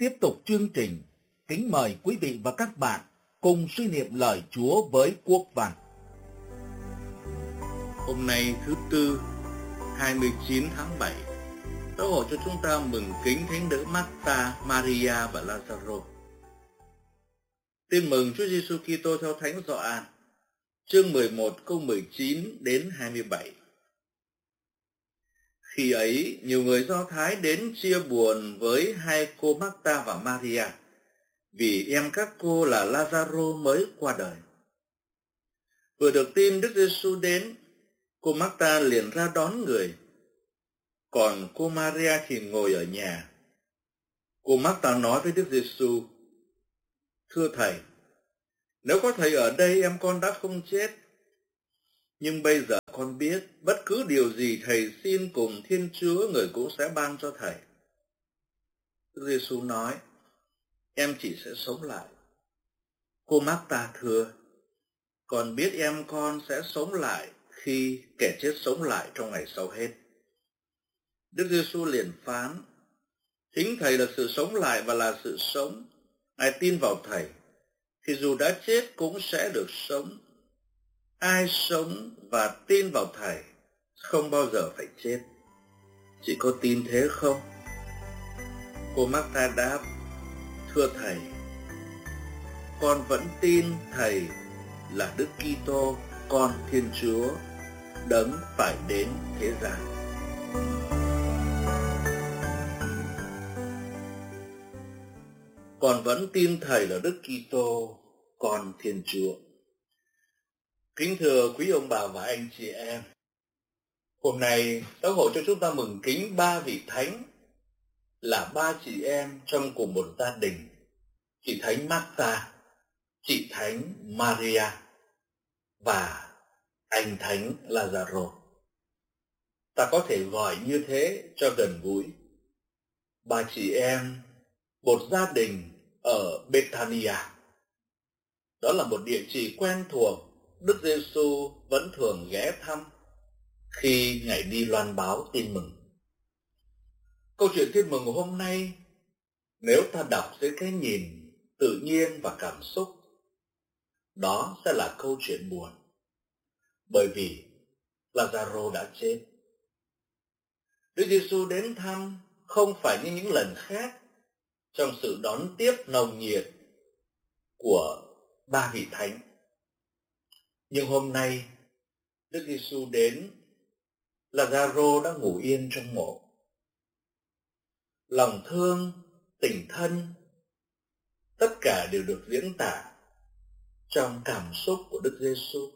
tiếp tục chương trình, kính mời quý vị và các bạn cùng suy niệm lời Chúa với Quốc Văn. Hôm nay thứ Tư, 29 tháng 7, Giáo hội cho chúng ta mừng kính Thánh nữ Marta, Maria và Lazaro. Tin mừng Chúa Giêsu Kitô theo Thánh Gioan, chương 11 câu 19 đến 27. Khi ấy, nhiều người Do Thái đến chia buồn với hai cô Marta và Maria, vì em các cô là Lazaro mới qua đời. Vừa được tin Đức Giêsu đến, cô Marta liền ra đón người, còn cô Maria thì ngồi ở nhà. Cô Marta nói với Đức Giêsu: "Thưa Thầy, nếu có Thầy ở đây em con đã không chết. Nhưng bây giờ con biết bất cứ điều gì Thầy xin cùng Thiên Chúa người cũng sẽ ban cho Thầy." Đức Giêsu nói: "Em chỉ sẽ sống lại." Cô Marta thưa: "Con biết em con sẽ sống lại khi kẻ chết sống lại trong ngày sau hết." Đức Giêsu liền phán: "Chính Thầy là sự sống lại và là sự sống. Ai tin vào Thầy thì dù đã chết cũng sẽ được sống. Ai sống và tin vào Thầy không bao giờ phải chết. Chỉ có tin thế không?" Cô Marta đáp: "Thưa Thầy, con vẫn tin Thầy là Đức Kitô, con Thiên Chúa, đấng phải đến thế gian." Con vẫn tin Thầy là Đức Kitô, con Thiên Chúa. Kính thưa quý ông bà và anh chị em, hôm nay Giáo hội cho chúng ta mừng kính ba vị thánh, là ba chị em trong cùng một gia đình: chị thánh Marta, chị thánh Maria và anh thánh Lazaro. Ta có thể gọi như thế cho gần gũi. Ba chị em, một gia đình ở Bethania. Đó là một địa chỉ quen thuộc Đức Giêsu vẫn thường ghé thăm khi Ngài đi loan báo tin mừng. Câu chuyện tin mừng của hôm nay, nếu ta đọc dưới cái nhìn tự nhiên và cảm xúc, đó sẽ là câu chuyện buồn, bởi vì Lazaro đã chết. Đức Giêsu đến thăm không phải như những lần khác trong sự đón tiếp nồng nhiệt của ba vị thánh. Nhưng hôm nay, Đức Giêsu đến, Lazaro đã ngủ yên trong mộ. Lòng thương, tình thân, tất cả đều được diễn tả trong cảm xúc của Đức Giêsu.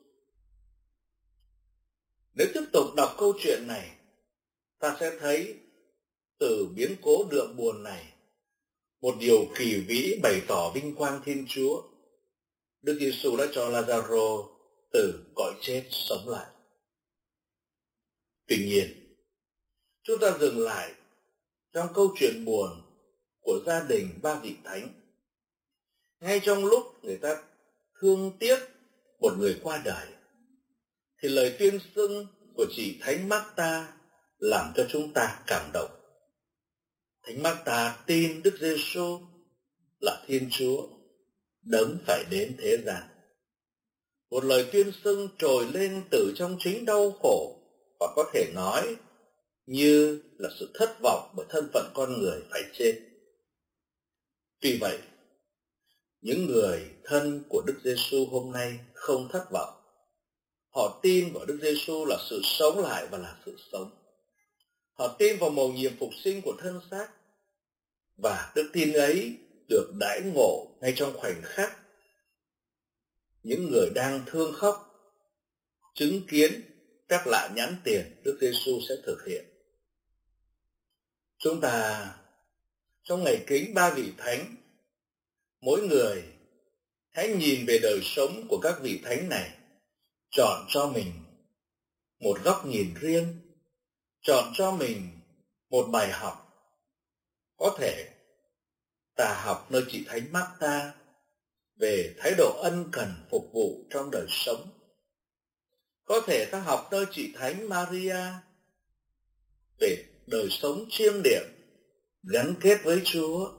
Nếu tiếp tục đọc câu chuyện này, ta sẽ thấy từ biến cố đượm buồn này, một điều kỳ vĩ bày tỏ vinh quang Thiên Chúa. Đức Giêsu đã cho Lazaro từ cõi chết sống lại. Tuy nhiên, chúng ta dừng lại trong câu chuyện buồn của gia đình ba vị thánh. Ngay trong lúc người ta thương tiếc một người qua đời, thì lời tuyên xưng của chị thánh Marta làm cho chúng ta cảm động. Thánh Marta tin Đức Giêsu là Thiên Chúa, đấng phải đến thế gian. Một lời tuyên xưng trồi lên từ trong chính đau khổ, và có thể nói như là sự thất vọng bởi thân phận con người phải chết. Tuy vậy, những người thân của Đức Giêsu hôm nay không thất vọng. Họ tin vào Đức Giêsu là sự sống lại và là sự sống. Họ tin vào mầu nhiệm phục sinh của thân xác, và đức tin ấy được đãi ngộ ngay trong khoảnh khắc những người đang thương khóc chứng kiến các lạ nhãn tiền Đức Giêsu sẽ thực hiện. Chúng ta trong ngày kính ba vị thánh, mỗi người hãy nhìn về đời sống của các vị thánh này, chọn cho mình một góc nhìn riêng, chọn cho mình một bài học. Có thể ta học nơi chị thánh Marta về thái độ ân cần phục vụ trong đời sống. Có thể ta học nơi chị thánh Maria về đời sống chiêm niệm, gắn kết với Chúa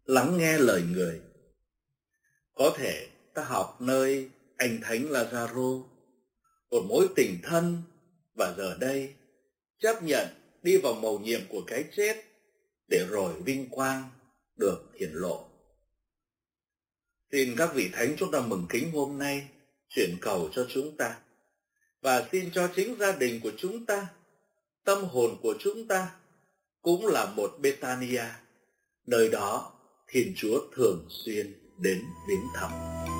lắng nghe lời người. Có thể ta học nơi anh Thánh Lazaro một mối tình thân, và giờ đây chấp nhận đi vào mầu nhiệm của cái chết để rồi vinh quang được hiển lộ. Xin các vị thánh chúng ta mừng kính hôm nay chuyển cầu cho chúng ta, và xin cho chính gia đình của chúng ta, tâm hồn của chúng ta cũng là một Bethania, nơi đó Thiên Chúa thường xuyên đến viếng thăm.